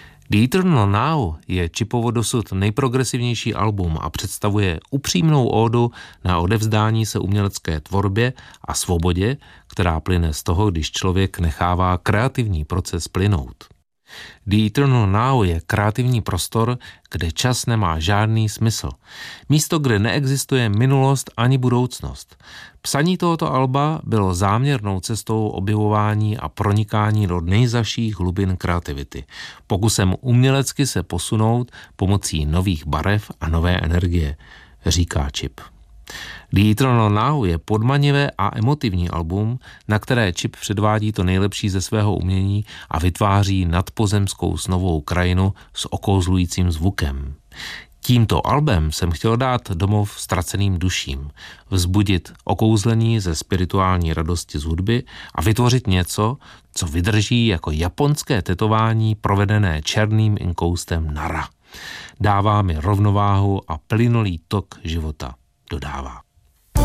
The Eternal Now je Chipovo dosud nejprogresivnější album a představuje upřímnou ódu na odevzdání se umělecké tvorbě a svobodě, která plyne z toho, když člověk nechává kreativní proces plynout. The Eternal Now je kreativní prostor, kde čas nemá žádný smysl. Místo, kde neexistuje minulost ani budoucnost. Psaní tohoto alba bylo záměrnou cestou objevování a pronikání do nejzazších hlubin kreativity. Pokusem umělecky se posunout pomocí nových barev a nové energie, říká Chip. The Eternal Now je podmanivé a emotivní album, na které Chip předvádí to nejlepší ze svého umění a vytváří nadpozemskou snovou krajinu s okouzlujícím zvukem. Tímto albem jsem chtěl dát domov ztraceným duším, vzbudit okouzlení ze spirituální radosti z hudby a vytvořit něco, co vydrží jako japonské tetování provedené černým inkoustem nara. Dává mi rovnováhu a plynulý tok života, dodává.